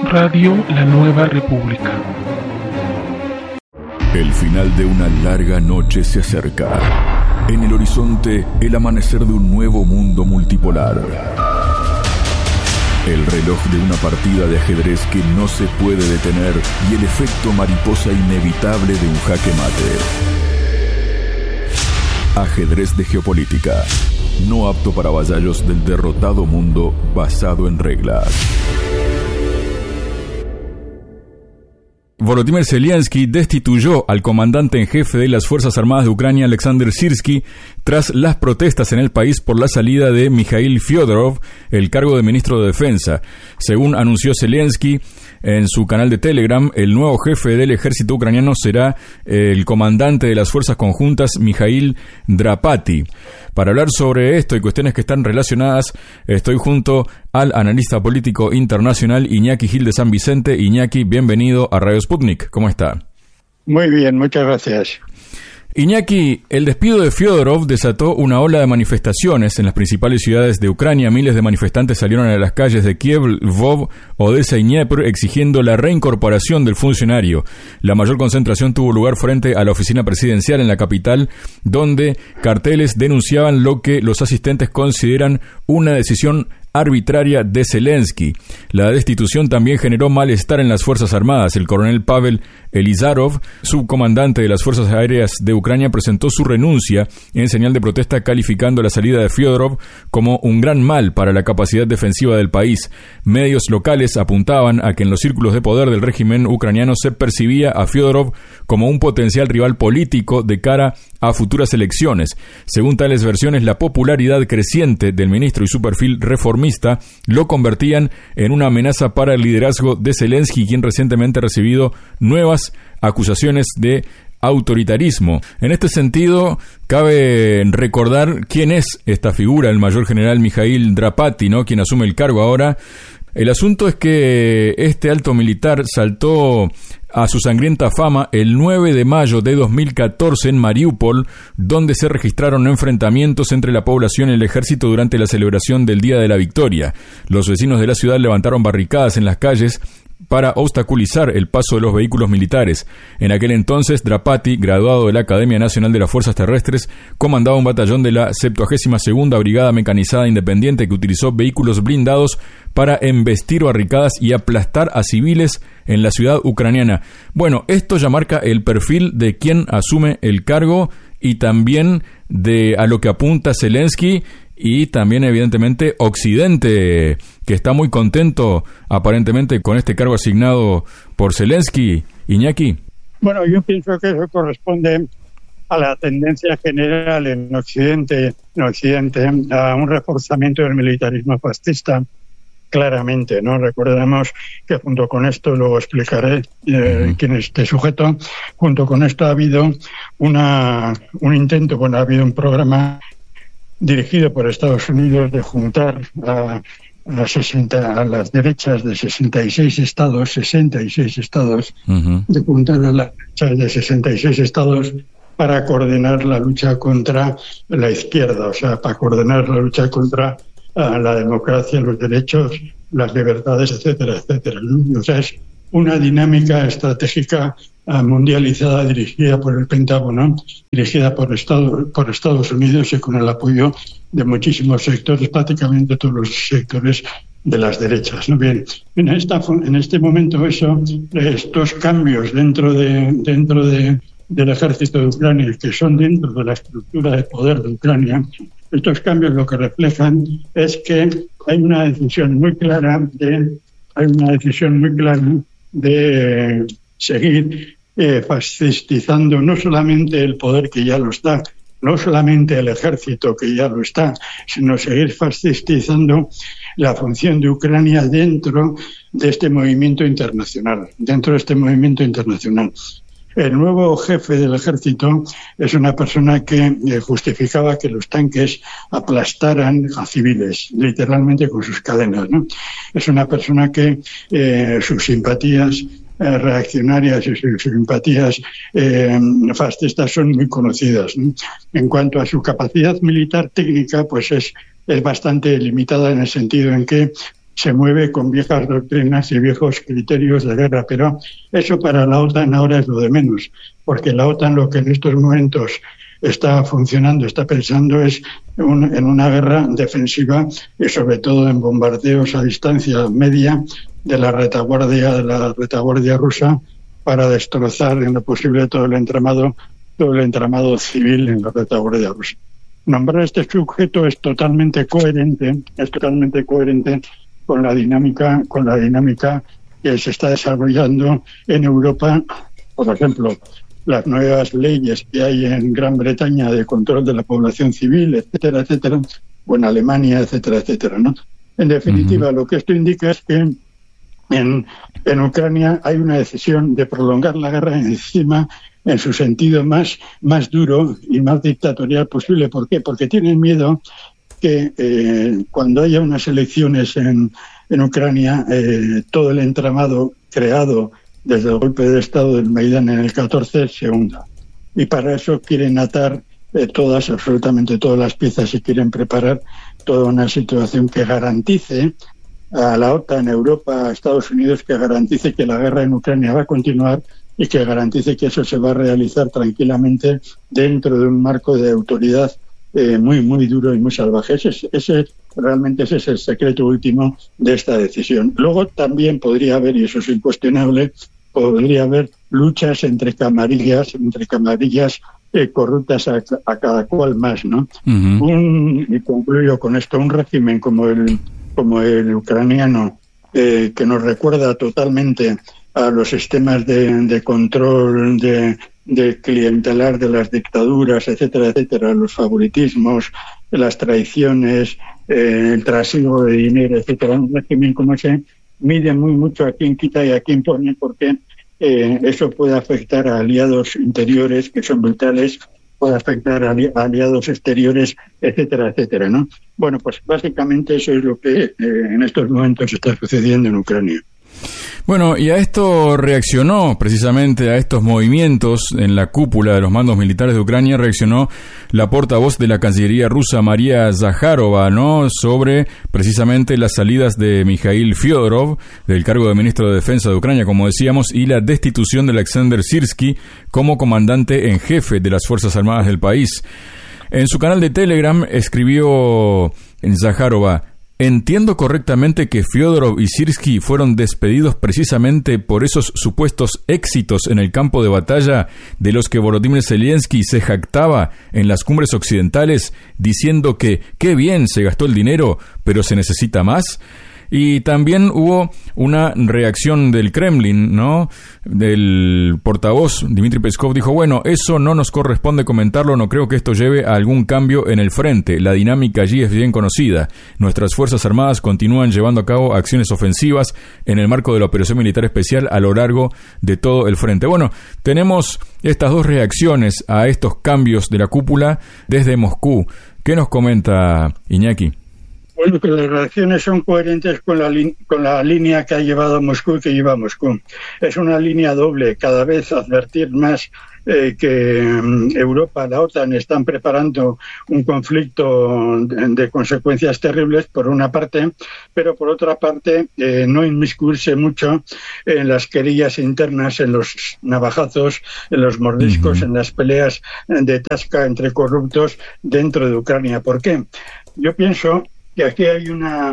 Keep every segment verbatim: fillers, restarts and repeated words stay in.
Radio La Nueva República. El final de una larga noche se acerca. En el horizonte, el amanecer de un nuevo mundo multipolar. El reloj de una partida de ajedrez que no se puede detener y el efecto mariposa inevitable de un jaque mate. Ajedrez de geopolítica. No apto para vasallos del derrotado mundo basado en reglas. Volodymyr Zelensky destituyó al comandante en jefe de las Fuerzas Armadas de Ucrania, Alexander Sirski, tras las protestas en el país por la salida de Mikhail Fyodorov, el cargo de ministro de Defensa. Según anunció Zelensky en su canal de Telegram, el nuevo jefe del ejército ucraniano será el comandante de las fuerzas conjuntas, Mikhail Drapati. Para hablar sobre esto y cuestiones que están relacionadas, estoy junto al analista político internacional Iñaki Gil de San Vicente. Iñaki, bienvenido a Radio Sputnik. ¿Cómo está? Muy bien, muchas gracias. Iñaki, el despido de Fyodorov desató una ola de manifestaciones en las principales ciudades de Ucrania. Miles de manifestantes salieron a las calles de Kiev, Lvov, Odessa y Dniepr exigiendo la reincorporación del funcionario. La mayor concentración tuvo lugar frente a la oficina presidencial en la capital, donde carteles denunciaban lo que los asistentes consideran una decisión arbitraria de Zelensky. La destitución también generó malestar en las Fuerzas Armadas. El coronel Pavel Elizarov, subcomandante de las Fuerzas Aéreas de Ucrania, presentó su renuncia en señal de protesta, calificando la salida de Fyodorov como un gran mal para la capacidad defensiva del país. Medios locales apuntaban a que en los círculos de poder del régimen ucraniano se percibía a Fyodorov como un potencial rival político de cara a futuras elecciones. Según tales versiones, la popularidad creciente del ministro y su perfil reformista lo convertían en una amenaza para el liderazgo de Zelensky, quien recientemente ha recibido nuevas acusaciones de autoritarismo. En este sentido, cabe recordar quién es esta figura, el mayor general Mikhail Drapati, ¿no?, quien asume el cargo ahora. El asunto es que este alto militar saltó a su sangrienta fama el nueve de mayo de dos mil catorce en Mariupol, donde se registraron enfrentamientos entre la población y el ejército durante la celebración del Día de la Victoria. Los vecinos de la ciudad levantaron barricadas en las calles para obstaculizar el paso de los vehículos militares. En aquel entonces, Drapati, graduado de la Academia Nacional de las Fuerzas Terrestres, comandaba un batallón de la septuagésima segunda Brigada Mecanizada Independiente que utilizó vehículos blindados para embestir barricadas y aplastar a civiles en la ciudad ucraniana. Bueno, esto ya marca el perfil de quien asume el cargo y también de a lo que apunta Zelensky y también, evidentemente, Occidente, que está muy contento, aparentemente, con este cargo asignado por Zelensky. Iñaki. Bueno, yo pienso que eso corresponde a la tendencia general en Occidente, en Occidente a un reforzamiento del militarismo fascista, claramente, ¿no? Recordemos que junto con esto, luego explicaré eh, uh-huh. quién es este sujeto, junto con esto ha habido una un intento, bueno, ha habido un programa dirigido por Estados Unidos de juntar a, a, sesenta, a las derechas de sesenta y seis estados, sesenta y seis estados, uh-huh. de juntar a las derechas de sesenta y seis estados para coordinar la lucha contra la izquierda, o sea, para coordinar la lucha contra uh, la democracia, los derechos, las libertades, etcétera, etcétera, ¿no? O sea, es una dinámica estratégica mundializada dirigida por el Pentágono, dirigida por Estados, por Estados Unidos y con el apoyo de muchísimos sectores, prácticamente todos los sectores de las derechas, ¿no? Bien, en esta en este momento eso, estos cambios dentro de dentro de, del ejército de Ucrania, que son dentro de la estructura de poder de Ucrania, estos cambios lo que reflejan es que hay una decisión muy clara de hay una decisión muy clara de seguir eh, fascistizando no solamente el poder que ya lo está, no solamente el ejército que ya lo está, sino seguir fascistizando la función de Ucrania dentro de este movimiento internacional, dentro de este movimiento internacional. El nuevo jefe del ejército es una persona que eh, justificaba que los tanques aplastaran a civiles, literalmente con sus cadenas, ¿no? Es una persona que eh, sus simpatías eh, reaccionarias y sus simpatías eh, fascistas son muy conocidas, ¿no? En cuanto a su capacidad militar técnica, pues es, es bastante limitada en el sentido en que se mueve con viejas doctrinas y viejos criterios de guerra, pero eso para la OTAN ahora es lo de menos, porque la OTAN lo que en estos momentos está funcionando, está pensando es un, en una guerra defensiva y sobre todo en bombardeos a distancia media de la retaguardia de la retaguardia rusa para destrozar en lo posible todo el entramado todo el entramado civil en la retaguardia rusa. Nombrar este sujeto es totalmente coherente, es totalmente coherente con la dinámica, con la dinámica que se está desarrollando en Europa, por ejemplo, las nuevas leyes que hay en Gran Bretaña de control de la población civil, etcétera, etcétera, o en Alemania, etcétera, etcétera, ¿no? En definitiva, uh-huh. lo que esto indica es que en, en Ucrania hay una decisión de prolongar la guerra encima en su sentido más, más duro y más dictatorial posible. ¿Por qué? Porque tienen miedo que eh, cuando haya unas elecciones en, en Ucrania, eh, todo el entramado creado desde el golpe de Estado del Maidán en el catorce se hunda. Y para eso quieren atar eh, todas, absolutamente todas las piezas y quieren preparar toda una situación que garantice a la OTAN, Europa, a Estados Unidos, que garantice que la guerra en Ucrania va a continuar y que garantice que eso se va a realizar tranquilamente dentro de un marco de autoridad eh, muy, muy duro y muy salvaje. Ese, ese realmente ese es el secreto último de esta decisión. Luego también podría haber, y eso es incuestionable, podría haber luchas entre camarillas, entre camarillas eh, corruptas a, a cada cual más, ¿no? Uh-huh. Un, y concluyo con esto, un régimen como el como el ucraniano, eh, que nos recuerda totalmente a los sistemas de, de control, de, de clientelar de las dictaduras, etcétera, etcétera, los favoritismos, las traiciones, eh, el trasiego de dinero, etcétera. Un régimen como ese mide muy mucho a quién quita y a quién pone, porque eh, eso puede afectar a aliados interiores que son vitales, puede afectar a aliados exteriores, etcétera, etcétera, ¿no? Bueno, pues básicamente eso es lo que eh, en estos momentos está sucediendo en Ucrania. Bueno, y a esto reaccionó, precisamente a estos movimientos en la cúpula de los mandos militares de Ucrania, reaccionó la portavoz de la Cancillería rusa, María Zakharova, ¿no?, sobre precisamente las salidas de Mikhail Fyodorov del cargo de ministro de Defensa de Ucrania, como decíamos, y la destitución de Alexander Sirski como comandante en jefe de las Fuerzas Armadas del país. En su canal de Telegram escribió Zakharova: entiendo correctamente que Fyodorov y Sirski fueron despedidos precisamente por esos supuestos éxitos en el campo de batalla de los que Volodymyr Zelensky se jactaba en las cumbres occidentales, diciendo que qué bien se gastó el dinero, pero se necesita más. Y también hubo una reacción del Kremlin, ¿no? Del portavoz Dmitry Peskov dijo: bueno, eso no nos corresponde comentarlo, no creo que esto lleve a algún cambio en el frente. La dinámica allí es bien conocida. Nuestras Fuerzas Armadas continúan llevando a cabo acciones ofensivas en el marco de la operación militar especial a lo largo de todo el frente. Bueno, tenemos estas dos reacciones a estos cambios de la cúpula desde Moscú. ¿Qué nos comenta Iñaki? Bueno, que las reacciones son coherentes con la, li- con la línea que ha llevado Moscú y que lleva Moscú. Es una línea doble, cada vez advertir más eh, que um, Europa, la OTAN, están preparando un conflicto de, de consecuencias terribles, por una parte, pero por otra parte eh, no inmiscuirse mucho en las querellas internas, en los navajazos, en los mordiscos, uh-huh. en las peleas de tasca entre corruptos dentro de Ucrania. ¿Por qué? Yo pienso que aquí hay una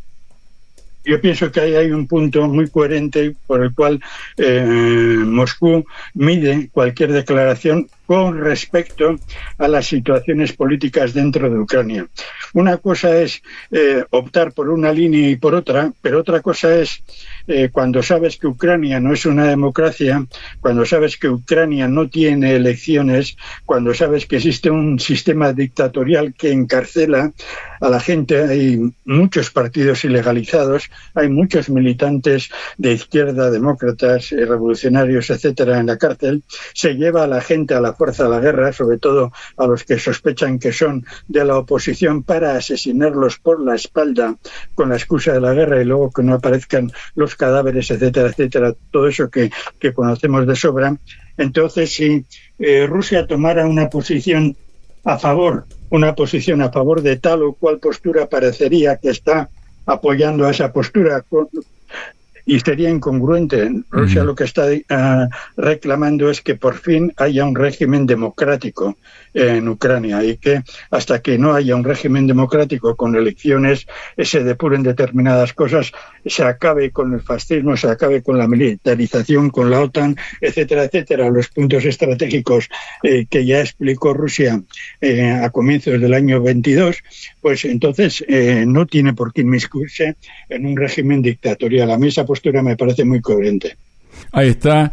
yo pienso que ahí hay un punto muy coherente por el cual eh, Moscú mide cualquier declaración con respecto a las situaciones políticas dentro de Ucrania. Una cosa es eh, optar por una línea y por otra, pero otra cosa es eh, cuando sabes que Ucrania no es una democracia, cuando sabes que Ucrania no tiene elecciones, cuando sabes que existe un sistema dictatorial que encarcela a la gente, hay muchos partidos ilegalizados, hay muchos militantes de izquierda, demócratas, revolucionarios, etcétera, en la cárcel, se lleva a la gente a la fuerza a la guerra, sobre todo a los que sospechan que son de la oposición, para asesinarlos por la espalda con la excusa de la guerra y luego que no aparezcan los cadáveres, etcétera, etcétera, todo eso que, que conocemos de sobra. Entonces, si eh, Rusia tomara una posición a favor, una posición a favor de tal o cual postura, parecería que está apoyando a esa postura. Con, y sería incongruente. Rusia uh-huh. lo que está uh, reclamando es que por fin haya un régimen democrático en Ucrania y que hasta que no haya un régimen democrático con elecciones, se depuren determinadas cosas, se acabe con el fascismo, se acabe con la militarización, con la OTAN, etcétera, etcétera, los puntos estratégicos eh, que ya explicó Rusia eh, a comienzos del año veintidós, pues entonces eh, no tiene por qué inmiscuirse en un régimen dictatorial. A mí esa postura me parece muy coherente. Ahí está,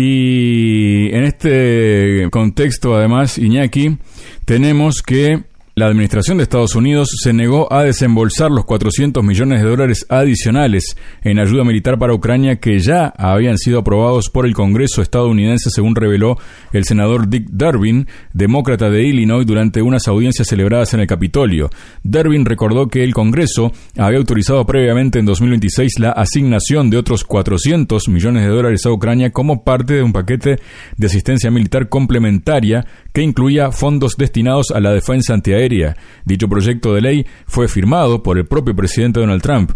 y en este contexto, además, Iñaki, tenemos que la administración de Estados Unidos se negó a desembolsar los cuatrocientos millones de dólares adicionales en ayuda militar para Ucrania que ya habían sido aprobados por el Congreso estadounidense, según reveló el senador Dick Durbin, demócrata de Illinois, durante unas audiencias celebradas en el Capitolio. Durbin recordó que el Congreso había autorizado previamente en dos mil veintiséis la asignación de otros cuatrocientos millones de dólares a Ucrania como parte de un paquete de asistencia militar complementaria que incluía fondos destinados a la defensa antiaérea. Dicho proyecto de ley fue firmado por el propio presidente Donald Trump.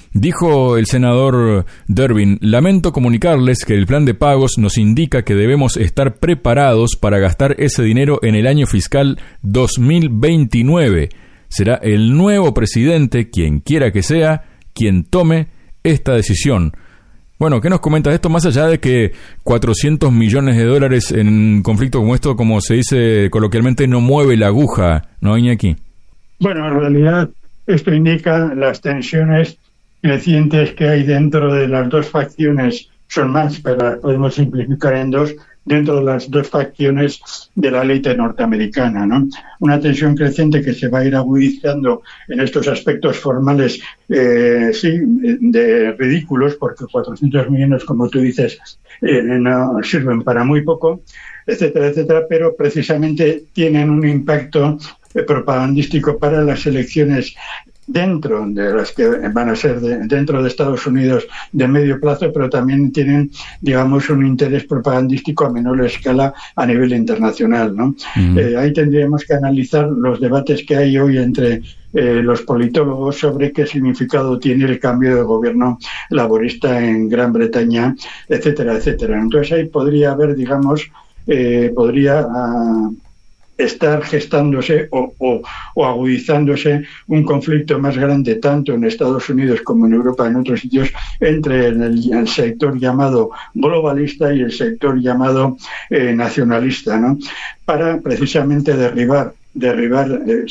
Dijo el senador Durbin: lamento comunicarles que el plan de pagos nos indica que debemos estar preparados para gastar ese dinero en el año fiscal dos mil veintinueve. Será el nuevo presidente, quien quiera que sea, quien tome esta decisión. Bueno, ¿qué nos comentas de esto? Más allá de que cuatrocientos millones de dólares en un conflicto como esto, como se dice coloquialmente, no mueve la aguja, ¿no, Iñaki? Bueno, en realidad esto indica las tensiones crecientes que hay dentro de las dos facciones. Son más, pero las podemos simplificar en dos, dentro de las dos facciones de la élite norteamericana, ¿no? Una tensión creciente que se va a ir agudizando en estos aspectos formales, eh, sí, de ridículos, porque cuatrocientos millones, como tú dices, eh, no sirven para muy poco, etcétera, etcétera, pero precisamente tienen un impacto eh, propagandístico para las elecciones dentro de las que van a ser de, dentro de Estados Unidos de medio plazo, pero también tienen, digamos, un interés propagandístico a menor escala a nivel internacional, ¿no? Mm. Eh, ahí tendríamos que analizar los debates que hay hoy entre eh, los politólogos sobre qué significado tiene el cambio de gobierno laborista en Gran Bretaña, etcétera, etcétera. Entonces ahí podría haber, digamos, eh, podría uh, estar gestándose o, o, o agudizándose un conflicto más grande tanto en Estados Unidos como en Europa, en otros sitios, entre el, el sector llamado globalista y el sector llamado eh, nacionalista, ¿no? Para precisamente derribar, derribar eh,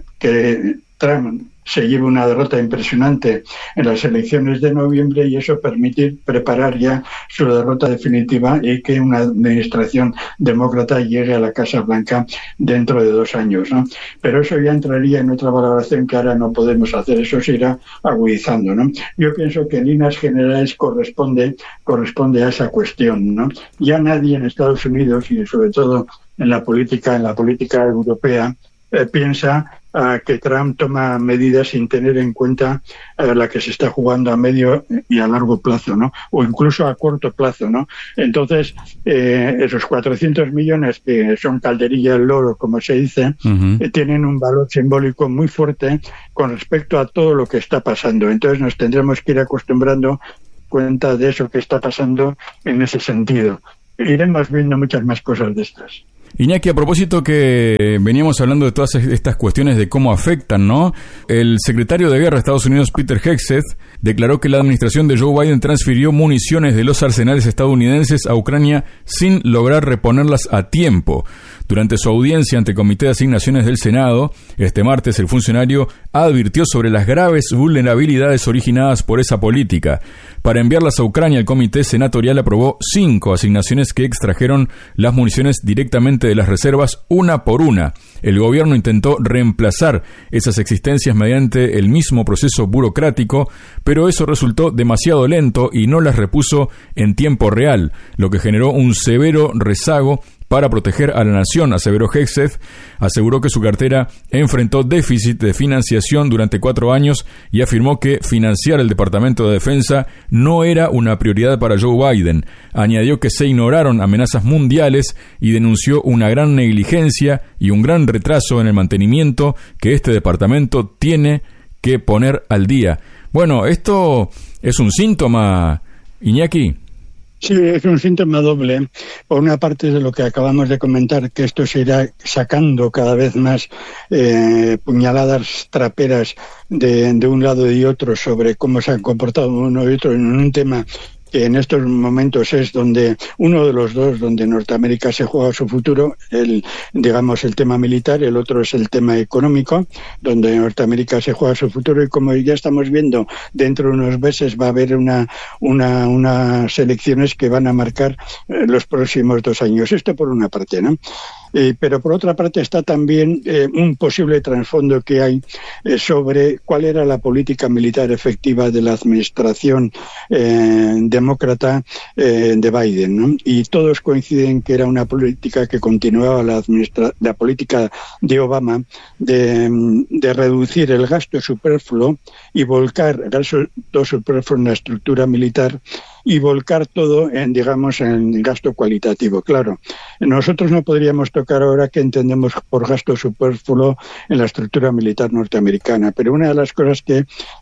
que Trump se lleve una derrota impresionante en las elecciones de noviembre y eso permitir preparar ya su derrota definitiva y que una administración demócrata llegue a la Casa Blanca dentro de dos años, ¿no? Pero eso ya entraría en otra valoración que ahora no podemos hacer, eso se irá agudizando, ¿no? Yo pienso que en líneas generales corresponde, corresponde a esa cuestión, ¿no? Ya nadie en Estados Unidos y sobre todo en la política, en la política europea, eh, piensa Uh, que Trump toma medidas sin tener en cuenta uh, la que se está jugando a medio y a largo plazo, ¿no? O incluso a corto plazo, ¿no? Entonces, eh, esos cuatrocientos millones que son calderilla del loro, como se dice, uh-huh. eh, tienen un valor simbólico muy fuerte con respecto a todo lo que está pasando. Entonces nos tendremos que ir acostumbrando cuenta de eso que está pasando en ese sentido. Iremos viendo muchas más cosas de estas. Iñaki, a propósito que veníamos hablando de todas estas cuestiones de cómo afectan, ¿no? El secretario de Guerra de Estados Unidos, Peter Hegseth, declaró que la administración de Joe Biden transfirió municiones de los arsenales estadounidenses a Ucrania sin lograr reponerlas a tiempo. Durante su audiencia ante el Comité de Asignaciones del Senado, este martes el funcionario advirtió sobre las graves vulnerabilidades originadas por esa política. Para enviarlas a Ucrania, el Comité Senatorial aprobó cinco asignaciones que extrajeron las municiones directamente de las reservas una por una. El gobierno intentó reemplazar esas existencias mediante el mismo proceso burocrático, pero eso resultó demasiado lento y no las repuso en tiempo real, lo que generó un severo rezago para proteger a la nación, aseveró Hegseth. Aseguró que su cartera enfrentó déficit de financiación durante cuatro años y afirmó que financiar el Departamento de Defensa no era una prioridad para Joe Biden. Añadió que se ignoraron amenazas mundiales y denunció una gran negligencia y un gran retraso en el mantenimiento que este departamento tiene que poner al día. Bueno, esto es un síntoma, Iñaki. Sí, es un síntoma doble. Por una parte de lo que acabamos de comentar, que esto se irá sacando cada vez más eh, puñaladas traperas de, de un lado y otro sobre cómo se han comportado uno y otro en un tema que en estos momentos es donde uno de los dos, donde Norteamérica se juega su futuro, el digamos el tema militar, el otro es el tema económico, donde Norteamérica se juega su futuro, y como ya estamos viendo, dentro de unos meses va a haber una, una unas elecciones que van a marcar eh, los próximos dos años. Esto por una parte, ¿no? Eh, pero por otra parte está también eh, un posible trasfondo que hay eh, sobre cuál era la política militar efectiva de la administración eh, demócrata eh, de Biden, ¿no? Y todos coinciden que era una política que continuaba la, administra- la política de Obama de, de reducir el gasto superfluo y volcar el gasto superfluo en la estructura militar y volcar todo en, digamos, en gasto cualitativo. Claro, nosotros no podríamos tocar ahora qué entendemos por gasto superfluo en la estructura militar norteamericana, pero una de las cosas que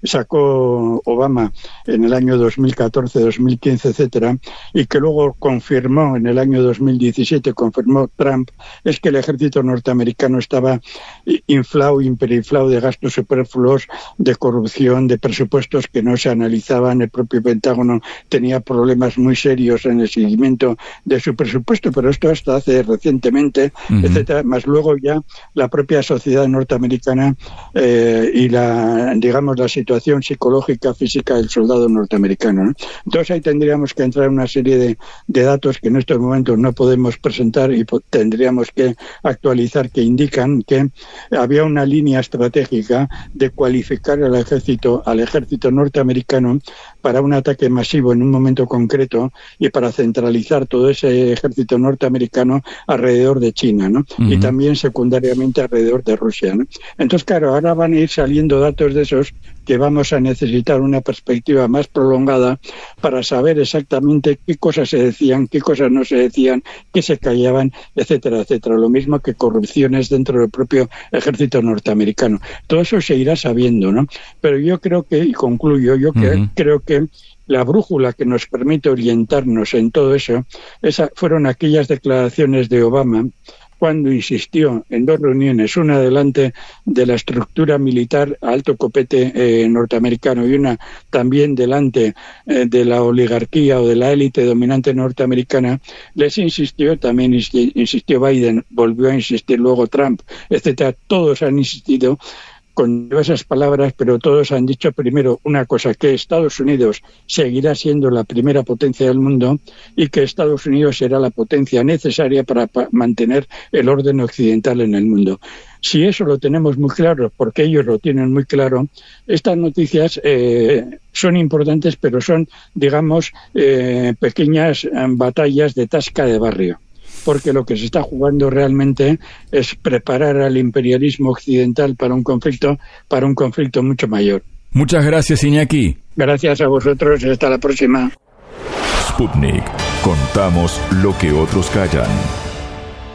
sacó Obama en el año dos mil catorce, dos mil quince, etcétera, y que luego confirmó en el año dos mil diecisiete, confirmó Trump, es que el ejército norteamericano estaba inflado, hiperinflado de gastos superfluos, de corrupción, de presupuestos que no se analizaban. El propio Pentágono tenía problemas muy serios en el seguimiento de su presupuesto, pero esto hasta hace recientemente, uh-huh. etcétera, más luego ya la propia sociedad norteamericana eh, y la, digamos, la situación psicológica, física del soldado norteamericano, ¿no? Entonces ahí tendríamos que entrar en una serie de, de datos que en estos momentos no podemos presentar y po- tendríamos que actualizar, que indican que había una línea estratégica de cualificar al ejército, al ejército norteamericano para un ataque masivo en un momento concreto y para centralizar todo ese ejército norteamericano alrededor de China, ¿no? Uh-huh. Y también secundariamente alrededor de Rusia, ¿no? Entonces, claro, ahora van a ir saliendo datos de esos que vamos a necesitar una perspectiva más prolongada para saber exactamente qué cosas se decían, qué cosas no se decían, qué se callaban, etcétera, etcétera. Lo mismo que corrupciones dentro del propio ejército norteamericano. Todo eso se irá sabiendo, ¿no? Pero yo creo que, y concluyo, yo que, uh-huh. creo que la brújula que nos permite orientarnos en todo eso, esa fueron aquellas declaraciones de Obama cuando insistió en dos reuniones, una delante de la estructura militar a alto copete eh, norteamericano y una también delante eh, de la oligarquía o de la élite dominante norteamericana. Les insistió, también insistió Biden, volvió a insistir luego Trump, etcétera. Todos han insistido con diversas palabras, pero todos han dicho primero una cosa, que Estados Unidos seguirá siendo la primera potencia del mundo y que Estados Unidos será la potencia necesaria para pa- mantener el orden occidental en el mundo. Si eso lo tenemos muy claro, porque ellos lo tienen muy claro, estas noticias eh, son importantes, pero son, digamos, eh, pequeñas eh, batallas de tasca de barrio. Porque lo que se está jugando realmente es preparar al imperialismo occidental para un conflicto, para un conflicto mucho mayor. Muchas gracias, Iñaki. Gracias a vosotros y hasta la próxima. Sputnik. Contamos lo que otros callan.